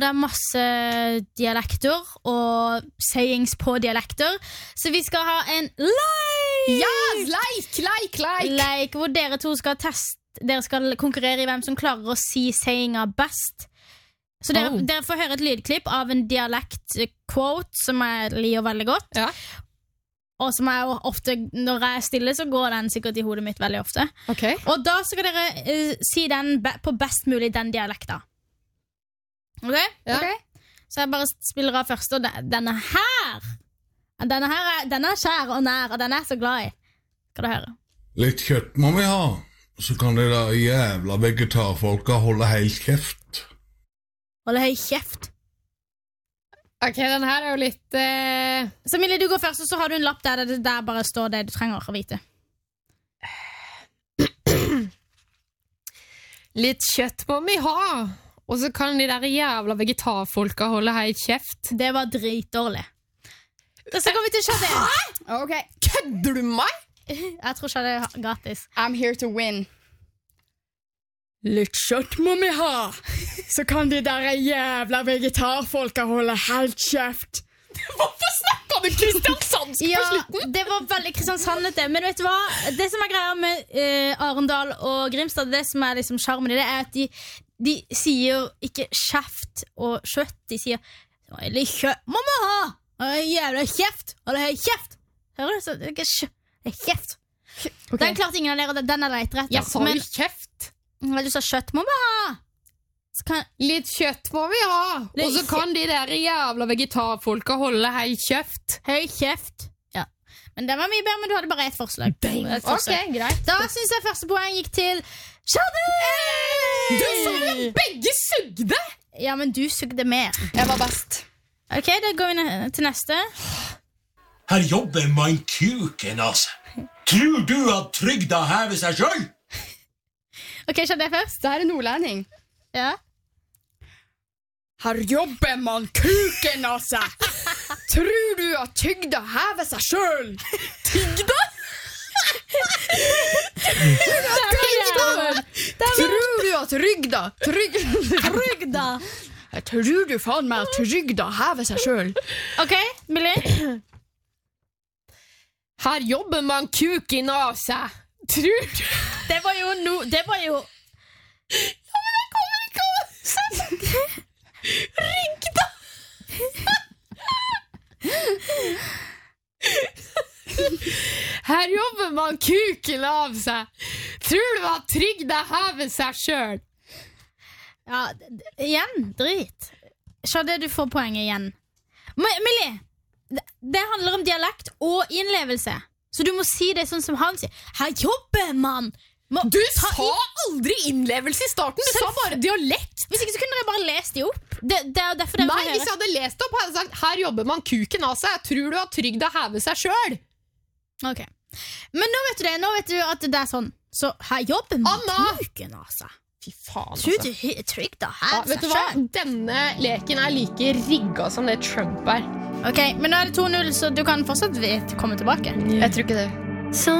det masse dialekter og sayings på dialekter. Så vi skal ha en like hvor dere to skal teste. Dere skal konkurrere i hvem som klarer å si sayinga best. Så dere får høre et lydklipp av en dialekt-quote som jeg liker veldig godt. Ja. Og som er jo ofte, når jeg er stille, så går den sikkert i hodet mitt veldig ofte. Okay. Og da skal dere si den på best mulig den dialekta. Ok? Ja. Okay. Så jeg bare spiller av først, og denne her er kjær og nær, og den er så glad i. Skal du høre? Litt kjøtt må vi ha, så kan de der jævla vegetarfolka holde helt kjeft. Holde helt kjeft? Ok, den her er jo litt Så Millie, du går først, og så har du en lapp der bare står det du trenger å vite. Litt kjøtt må vi ha, og så kan de der jævla vegetarfolka holde helt kjeft. Det var dritdårlig. Så går vi til Shade. Ok, kødder du meg? Jeg tror Shade er gratis. I'm here to win. Litt kjøtt må vi ha, så kan de der jævla vegetarfolka holde helt kjeft. Hvorfor snakker du kristiansandsk på slutten? Det var veldig kristiansandete. Men vet du hva? Det som er greia med Arendal og Grimstad, det som er liksom charmen i det, er at de sier ikke kjeft og kjøtt. De sier litt kjøtt må vi ha, jævla kjeft, holde helt kjeft. Hører du? Det er kjeft. Okay. Den klarte ingen av dere, den er leit rett. Jeg sa jo kjeft. Du sa kjøtt må vi ha. Litt kjøtt må vi ha, og så kan de der jævla vegetarfolka holde helt kjeft. Helt kjeft. Ja. Men det var mye bedre, men du hadde bare ett forslag. Ok, greit. Da synes jeg første poeng gikk til Shade! Du sa jo begge sugde! Ja, men du sugde mer. Jeg var best. Ok, da går vi til neste. Her jobber man kuken, altså. Tror du at trygda hever seg selv? Ok, skjønner jeg først? Det her er nordlending. Ja. Her jobber man kuken av seg. Tror du at trygda hever seg selv? Trygda? Tror du at trygda? Trygda. Tror du faen meg at trygda hever seg selv? Ok, Millie. Her jobber man kuken av seg. Tror du? Det var jo det var jo Ja, men jeg kommer ikke av Trygda. Her jobber man kuken av seg. Tror du at trygda hever seg selv? Ja, igjen, drit. Shade, du får poenget igjen. Millie, det handler om dialekt og innlevelse. Så du må si det sånn som han sier. Her jobber man. Du sa aldri innlevelse i starten. Du sa bare dialekt. Hvis ikke så kunne dere bare lest de opp. Det er derfor det Nei, hvis jeg hadde lest opp, hadde jeg sagt her jobber man kuken av seg. Tror du at trygda hever seg selv? Ok. Men nå vet du at det er sånn. Så her jobber man kuken av seg. Fy faen, altså. Tror du trygda hever seg selv? Denne leken er like rigga som det Trump er. Ok, men nå er det 2-0, så du kan fortsatt komme tilbake. Jeg tror ikke det. Så